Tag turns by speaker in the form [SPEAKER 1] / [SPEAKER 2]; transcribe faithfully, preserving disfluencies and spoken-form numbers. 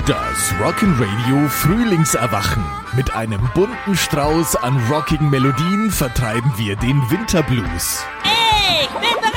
[SPEAKER 1] Das Rock'n'Radio Frühlingserwachen. Mit einem bunten Strauß an rockigen Melodien vertreiben wir den Winterblues.
[SPEAKER 2] Ich bin